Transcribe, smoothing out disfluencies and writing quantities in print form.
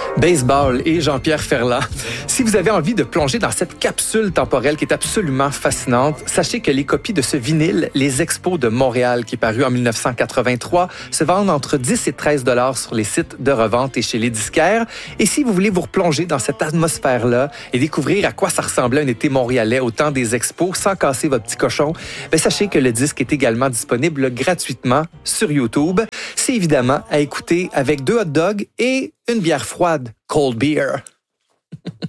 Baseball et Jean-Pierre Ferland. Si vous avez envie de plonger dans cette capsule temporelle qui est absolument fascinante, sachez que les copies de ce vinyle, Les Expos de Montréal, qui est paru en 1983, se vendent entre 10 et 13 $ sur les sites de revente et chez les disquaires. Et si vous voulez vous replonger dans cette atmosphère-là et découvrir à quoi ça ressemblait un été montréalais au temps des expos sans casser votre petit cochon, sachez que le disque est également disponible gratuitement sur YouTube. C'est évidemment à écouter avec 2 hot dogs et une bière froide, cold beer.